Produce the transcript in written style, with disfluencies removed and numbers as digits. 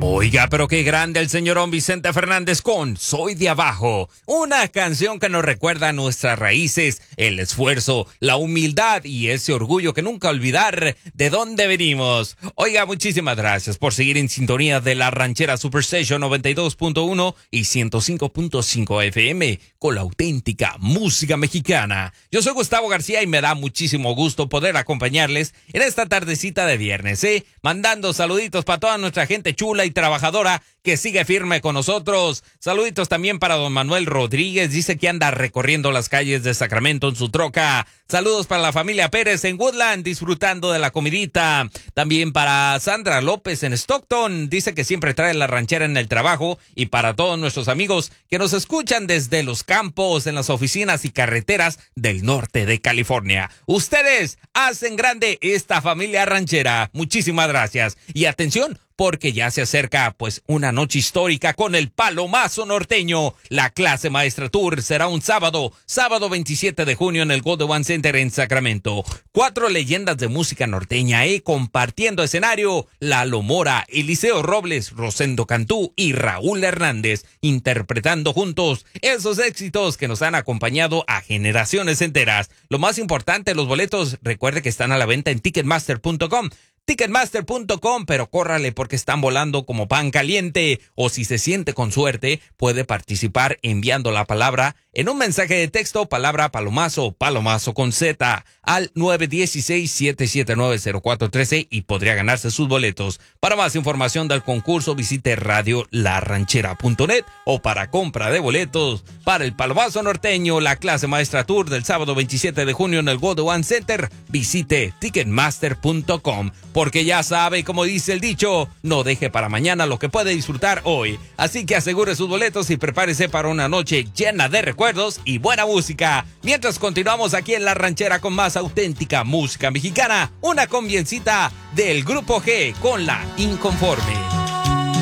Oiga, pero qué grande el señorón Vicente Fernández con Soy de Abajo. Una canción que nos recuerda a nuestras raíces, el esfuerzo, la humildad y ese orgullo que nunca olvidar de dónde venimos. Oiga, muchísimas gracias por seguir en sintonía de la Ranchera Superstation 92.1 y 105.5 FM con la auténtica música mexicana. Yo soy Gustavo García y me da muchísimo gusto poder acompañarles en esta tardecita de viernes, mandando saluditos para toda nuestra gente chula y trabajadora que sigue firme con nosotros. Saluditos también para don Manuel Rodríguez, dice que anda recorriendo las calles de Sacramento en su troca. Saludos para la familia Pérez en Woodland, disfrutando de la comidita. También para Sandra López en Stockton, dice que siempre trae la ranchera en el trabajo. Y para todos nuestros amigos que nos escuchan desde los campos, en las oficinas y carreteras del norte de California. Ustedes hacen grande esta familia ranchera. Muchísimas gracias. Y atención, porque ya se acerca pues una noche histórica con el Palomazo Norteño. La clase maestra tour será un sábado 27 de junio en el Golden One Center en Sacramento. 4 leyendas de música norteña compartiendo escenario: Lalo Mora, Eliseo Robles, Rosendo Cantú y Raúl Hernández, interpretando juntos esos éxitos que nos han acompañado a generaciones enteras. Lo más importante, los boletos, recuerde que están a la venta en Ticketmaster.com. Ticketmaster.com, pero córrale porque están volando como pan caliente. O si se siente con suerte, puede participar enviando la palabra en un mensaje de texto, palabra Palomazo, Palomazo con Z, al 916-779-0413 y podría ganarse sus boletos. Para más información del concurso, visite radiolaranchera.net, o para compra de boletos para el Palomazo Norteño, la clase maestra tour del sábado 27 de junio en el Golden One Center, visite Ticketmaster.com. Porque ya sabe, como dice el dicho, no deje para mañana lo que puede disfrutar hoy. Así que asegure sus boletos y prepárese para una noche llena de recuerdos y buena música. Mientras continuamos aquí en La Ranchera con más auténtica música mexicana, una conviencita del Grupo G con La Inconforme.